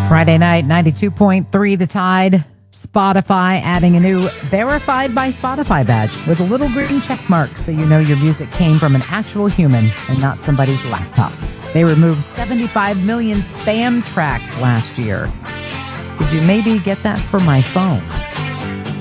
Friday night, 92.3 The Tide. Spotify adding a new Verified by Spotify badge with a little green check mark so you know your music came from an actual human and not somebody's laptop. They removed 75 million spam tracks last year. Could you maybe get that for my phone?